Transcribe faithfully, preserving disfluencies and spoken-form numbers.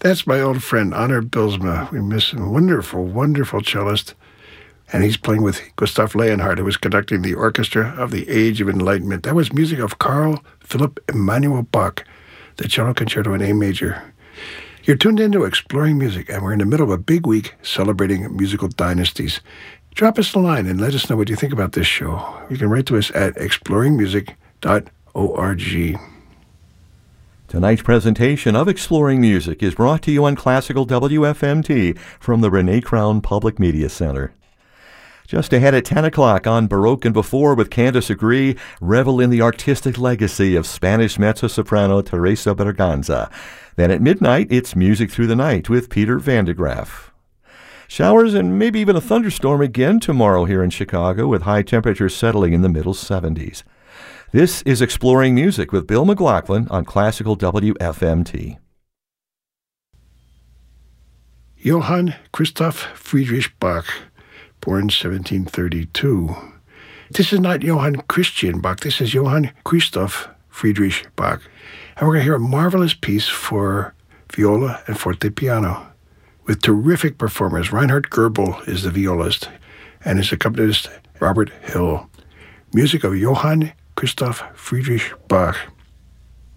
That's my old friend, Honor Bilsma. We miss him. Wonderful, wonderful cellist. And he's playing with Gustav Leonhardt, who was conducting the Orchestra of the Age of Enlightenment. That was music of Carl Philipp Emanuel Bach, the Cello Concerto in A Major. You're tuned into Exploring Music, and we're in the middle of a big week celebrating musical dynasties. Drop us a line and let us know what you think about this show. You can write to us at exploring music dot org. Tonight's presentation of Exploring Music is brought to you on Classical W F M T from the Renee Crown Public Media Center. Just ahead at ten o'clock on Baroque and Before with Candace Agree, revel in the artistic legacy of Spanish mezzo-soprano Teresa Berganza. Then at midnight, it's Music Through the Night with Peter Van de Graaff. Showers and maybe even a thunderstorm again tomorrow here in Chicago, with high temperatures settling in the middle seventies. This is Exploring Music with Bill McLaughlin on Classical W F M T. Johann Christoph Friedrich Bach, born seventeen thirty-two. This is not Johann Christian Bach. This is Johann Christoph Friedrich Bach. And we're going to hear a marvelous piece for viola and fortepiano with terrific performers. Reinhard Goebel is the violist, and his accompanist, Robert Hill. Music of Johann Christoph Friedrich Bach.